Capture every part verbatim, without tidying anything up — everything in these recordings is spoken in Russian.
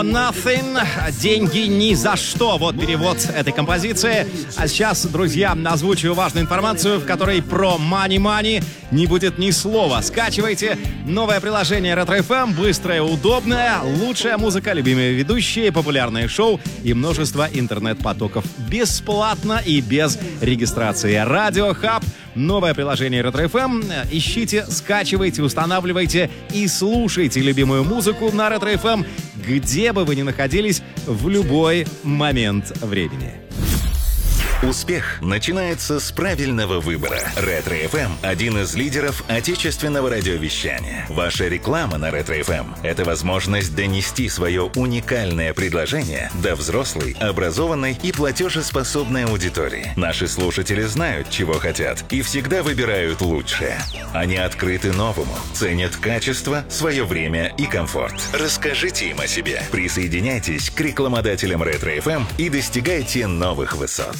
Nothing. Деньги ни за что. Вот перевод этой композиции. А сейчас, друзья, озвучиваю важную информацию, в которой про Money Money не будет ни слова. Скачивайте новое приложение Ретро эф эм. Быстрое, удобное, лучшая музыка, любимые ведущие, популярные шоу и множество интернет-потоков. Бесплатно и без регистрации. Радио Хаб. Новое приложение Ретро эф эм. Ищите, скачивайте, устанавливайте и слушайте любимую музыку на Ретро эф эм, где бы вы ни находились в любой момент времени. Успех начинается с правильного выбора. Ретро эф эм – один из лидеров отечественного радиовещания. Ваша реклама на Ретро эф эм – это возможность донести свое уникальное предложение до взрослой, образованной и платежеспособной аудитории. Наши слушатели знают, чего хотят, и всегда выбирают лучшее. Они открыты новому, ценят качество, свое время и комфорт. Расскажите им о себе. Присоединяйтесь к рекламодателям Ретро эф эм и достигайте новых высот.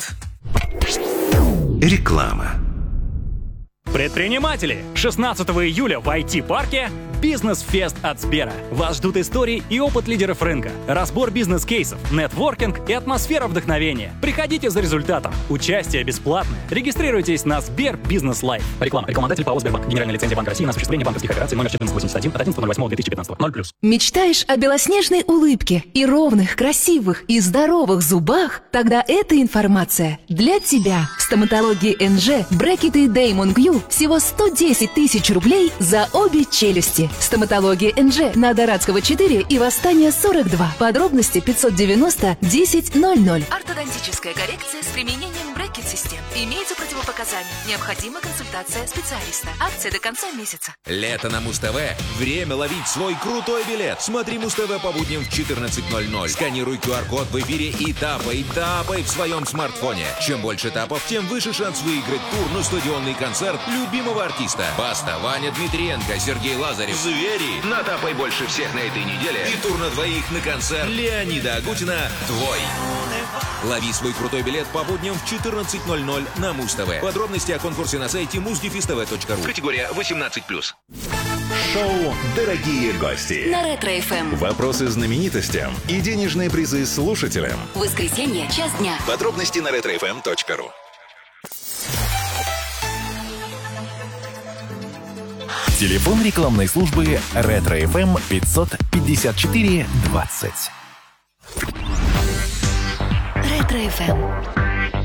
Реклама. Предприниматели! шестнадцатого июля в ай ти-парке «Бизнес-фест» от Сбера. Вас ждут истории и опыт лидеров рынка, разбор бизнес-кейсов, нетворкинг и атмосфера вдохновения. Приходите за результатом. Участие бесплатное. Регистрируйтесь на Сбер Бизнес Лайф. Реклама. Рекламодатель ПАО «Сбербанк». Генеральная лицензия Банка России на осуществление банковских операций номер четырнадцать восемьдесят один от одиннадцатого ноль восьмого две тысячи пятнадцатого. ноль плюс. Мечтаешь о белоснежной улыбке и ровных, красивых и здоровых зубах? Тогда эта информация для тебя. В стоматологии эн жэ брекеты Damon Q всего сто десять тысяч рублей за обе челюсти. Стоматология эн жэ на Дорадского четыре и Восстания сорок два. Подробности пятьсот девяносто десять ноль ноль. Ортодонтическая коррекция с применением брекет-систем. Имеются противопоказания. Необходима консультация специалиста. Акция до конца месяца. Лето на Муз-ТВ. Время ловить свой крутой билет. Смотри Муз-ТВ по будням в четырнадцать ноль ноль. Сканируй ку ар-код в эфире и тапай, тапай в своем смартфоне. Чем больше тапов, тем выше шанс выиграть тур на стадионный концерт любимого артиста. Баста, Ваня Дмитриенко, Сергей Лазарев. Звери. Натапай больше всех на этой неделе. И тур на двоих на концерт Леонида Агутина «Твой». Лови свой крутой билет по будням в четырнадцать ноль ноль на Муз-ТВ. Подробности о конкурсе на сайте муз дефис тэ вэ точка ру. Категория восемнадцать плюс. Шоу «Дорогие гости». На Ретро эф эм. Вопросы знаменитостям и денежные призы слушателям. Воскресенье, час дня. Подробности на ретро эф эм точка ру. Телефон рекламной службы Ретро эф эм пятьсот пятьдесят четыре двадцать. Ретро эф эм.